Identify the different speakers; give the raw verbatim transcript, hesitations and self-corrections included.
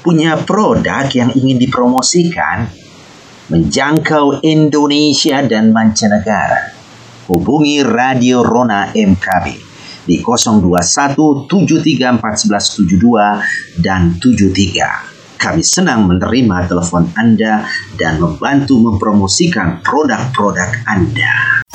Speaker 1: Punya produk yang ingin dipromosikan? Menjangkau Indonesia dan mancanegara? Hubungi Radio Rona M K B di nol dua satu tujuh tiga empat satu tujuh dua dan tujuh tiga. Kami senang menerima telepon Anda dan membantu mempromosikan produk-produk Anda.